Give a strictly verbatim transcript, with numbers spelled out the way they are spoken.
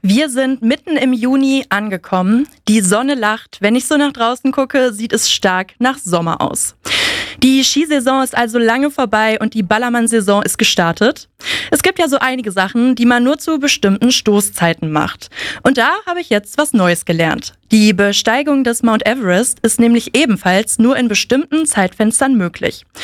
Wir sind mitten im Juni angekommen. Die Sonne lacht. Wenn ich so nach draußen gucke, sieht es stark nach Sommer aus. Die Skisaison ist also lange vorbei und die Ballermann-Saison ist gestartet. Es gibt ja so einige Sachen, die man nur zu bestimmten Stoßzeiten macht. Und da habe ich jetzt was Neues gelernt. Die Besteigung des Mount Everest ist nämlich ebenfalls nur in bestimmten Zeitfenstern möglich.